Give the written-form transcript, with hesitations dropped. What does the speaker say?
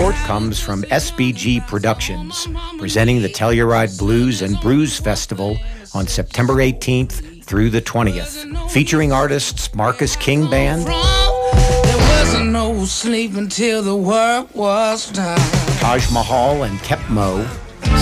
support comes from SBG Productions, presenting the Telluride Blues and Brews Festival on September 18th through the 20th, featuring artists Marcus King Band, There wasn't no sleep until the work was done. Taj Mahal and Kepmo,